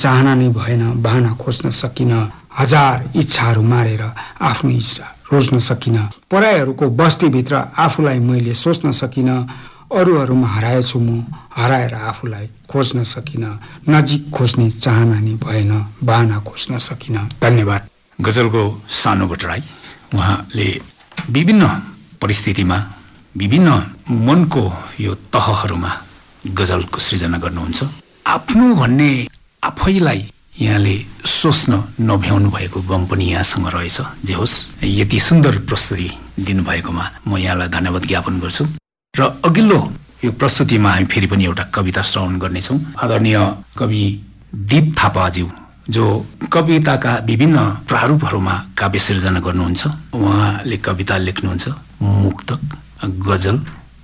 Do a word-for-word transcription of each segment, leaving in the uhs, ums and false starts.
चाहना नै भएन, बहाना खोज्न सकिन, हजार इच्छाहरू मारेर आफ्नो इच्छा रोज्न सकिन, परायहरूको बस्तीभित्र आफूलाई मैले सोच्न सकिन, अरूहरूमा हराएछु म, हराएर आफूलाई खोज्न सकिन, नजिक खोज्ने चाहना नै भएन, बहाना खोज्न सकिन। धन्यवाद। गजलको सानो बटराई उहाँले विभिन्न परिस्थितिमा विभिन्न मनको यो तहहरूमा गजलको सृजना गर्नुहुन्छ। आफ्नो भन्ने आफैलाई यहाँले सोच्न नभ्याउनु भएको गम पनि यहाँसँग रहेछ। जे होस्, यति सुन्दर प्रस्तुति दिनुभएकोमा म यहाँलाई धन्यवाद ज्ञापन गर्छु। र अघिल्लो यो प्रस्तुतिमा हामी फेरि पनि एउटा कविता श्रवण गर्नेछौँ। आदरणीय कवि दीप थापाज्यू जो कविताका विभिन्न प्रारूपहरूमा काव्य सृजना गर्नुहुन्छ, उहाँले कविता लेख्नुहुन्छ, मुक्तक, गजल,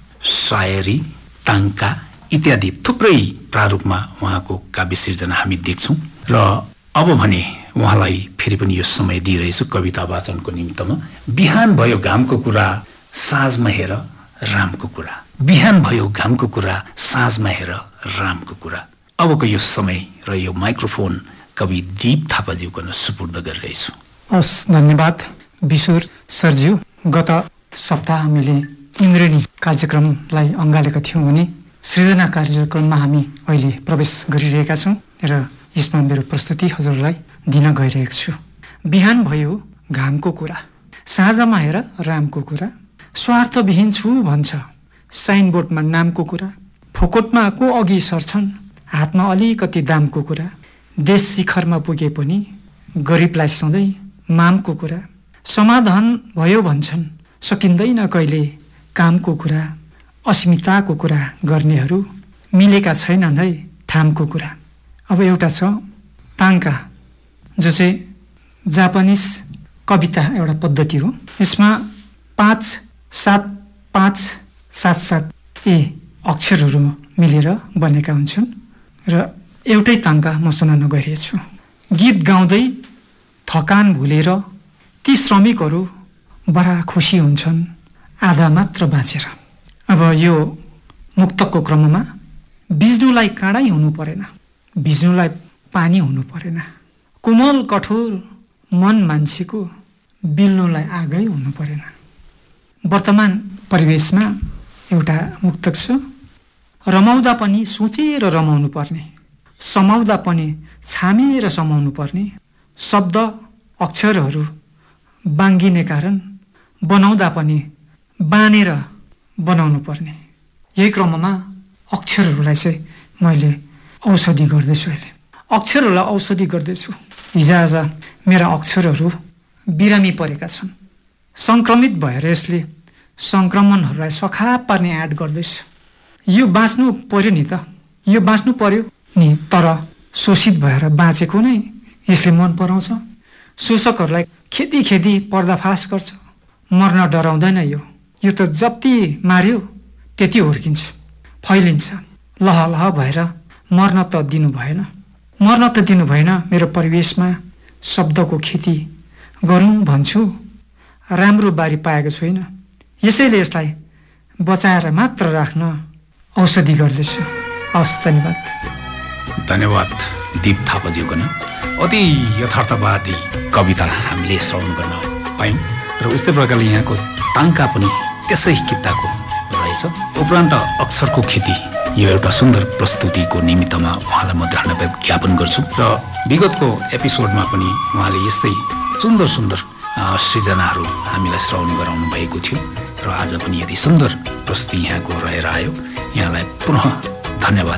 शायरी, टाङ्का इत्यादि थुप्रै प्रारूपमा उहाँको काव्य सृजना हामी देख्छौँ। र अब भने उहाँलाई फेरि पनि यो समय दिइरहेछु कविता वाचनको निमित्तमा। बिहान भयो घामको कुरा, साँझमा हेर रामको कुरा। बिहान भयो घामको कुरा, साँझमा हेर रामको कुरा। अबको यो समय र यो माइक्रोफोन कवि दीप थापाज्यूको सुपुर्द गरिरहेछु। हस्, धन्यवाद विशुर सरज्यू। गत सप्ताह हामीले इन्द्रेणी कार्यक्रमलाई अँगालेका थियौँ भने सृजना कार्यक्रममा हामी अहिले प्रवेश गरिरहेका छौँ र यसमा मेरो प्रस्तुति हजुरलाई दिन गइरहेको छु। बिहान भयो घामको कुरा, साँझमा हेर रामको कुरा। स्वार्थविहीन छु भन्छ साइनबोर्डमा नामको कुरा। फोकोटमा को अघि सर्छन्, हातमा अलिकति दामको कुरा। देश शिखरमा पुगे पनि गरिबलाई सधैँ मामको कुरा। समाधान भयो भन्छन्, सकिँदैन कहिले कामको कुरा। अस्मिताको कुरा गर्नेहरू मिलेका छैनन् है ठामको कुरा। अब एउटा छ ताङ्का, जो चाहिँ जापानिज कविता एउटा पद्धति हो। यसमा पाँच सात पाँच सात सात ए अक्षरहरू मिलेर बनेका हुन्छन् र एउटै ताङ्का म सुनाउन गइरहेछु। गीत गाउँदै थकान भुलेर ती श्रमिकहरू बडा खुसी हुन्छन् आधा मात्र बाँचेर। अब यो मुक्तकको क्रममा बिज्नुलाई काँडै हुनु परेन, भिज्नुलाई पानी हुनु परेन। कोमल कठोर मन मान्छेको बिल्नुलाई आगै हुनु परेन। वर्तमान परिवेशमा एउटा मुक्तक छ। रमाउँदा पनि सोचेर रमाउनु पर्ने, समाउँदा पनि छामेर समाउनु पर्ने। शब्द अक्षरहरू बाङ्गिने कारण बनाउँदा पनि बानेर बनाउनु पर्ने। यही क्रममा अक्षरहरूलाई चाहिँ मैले औषधि गर्दैछु। अहिले अक्षरहरूलाई औषधि गर्दैछु। हिजोआज मेरा अक्षरहरू बिरामी परेका छन्। सङ्क्रमित भएर यसले सङ्क्रमणहरूलाई सखा पार्ने एड गर्दैछ। यो बाँच्नु पर्यो नि त, यो बाँच्नु पर्यो नि, तर शोषित भएर बाँचेको नै यसले मन पराउँछ। शोषकहरूलाई खेती खेती पर्दाफास गर्छ। मर्न डराउँदैन यो, यो त जति मार्यो त्यति हुर्किन्छ, फैलिन्छ। लह लह भएर मर्न त दिनु भएन, मर्न त दिनु भएन। मेरो परिवेशमा शब्दको खेती गरौँ भन्छु, राम्रो बारी पाएको छैन। यसैले यसलाई बचाएर मात्र राख्न औषधि गर्दैछु। हस्, धन्यवाद। धन्यवाद दीप थापाज्यूको न अति यथार्थवादी कविता हामीले श्रवण गर्न पायौँ र उस्तै प्रकारले यहाँको टाङ्का पनि त्यसै किताको रहेछ। उपरान्त अक्षरको खेती यो एउटा सुन्दर प्रस्तुतिको निमित्तमा उहाँलाई म धन्यवाद ज्ञापन गर्छु। र विगतको एपिसोडमा पनि उहाँले यस्तै सुन्दर सुन्दर सृजनाहरू हामीलाई श्रवण गराउनु भएको थियो र आज पनि यति सुन्दर प्रस्तुति यहाँको रहेर आयो। यहाँलाई पुनः धन्यवाद